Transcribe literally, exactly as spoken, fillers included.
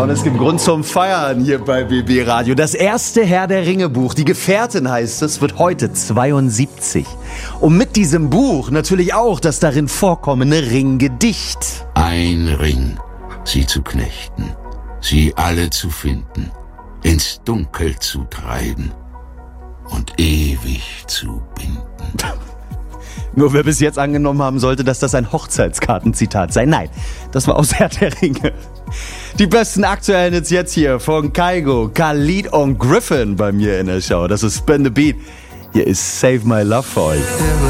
Und es gibt Grund zum Feiern hier bei B B Radio. Das erste Herr der Ringe Buch, Die Gefährtin heißt es, wird heute zweiundsiebzig. Und mit diesem Buch natürlich auch das darin vorkommende Ringgedicht. Ein Ring, sie zu knechten, sie alle zu finden, ins Dunkel zu treiben und ewig zu binden. Nur wer bis jetzt angenommen haben sollte, dass das ein Hochzeitskartenzitat sei. Nein, das war aus Herr der Ringe. Die besten aktuellen Hits jetzt hier von Kygo, Khalid und Griffin bei mir in der Show. Das ist Spin the Beat. Hier ist Save My Love für euch.